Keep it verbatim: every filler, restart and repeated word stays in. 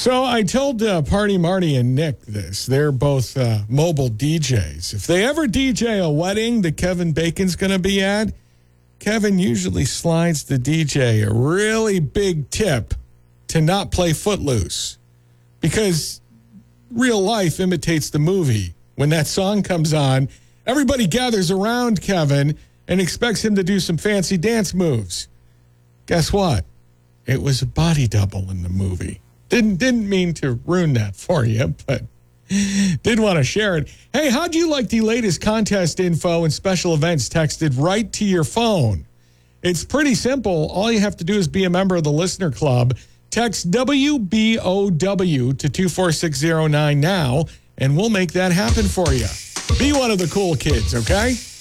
So I told uh, Party Marty and Nick this. They're both uh, mobile D Js. If they ever D J a wedding that Kevin Bacon's going to be at, Kevin usually slides the D J a really big tip to not play Footloose, because real life imitates the movie. When that song comes on, everybody gathers around Kevin and expects him to do some fancy dance moves. Guess what? It was a body double in the movie. Didn't didn't mean to ruin that for you, but did want to share it. Hey, how'd you like the latest contest info and special events texted right to your phone? It's pretty simple. All you have to do is be a member of the Listener Club. Text W B O W to two four six zero nine now, and we'll make that happen for you. Be one of the cool kids, okay?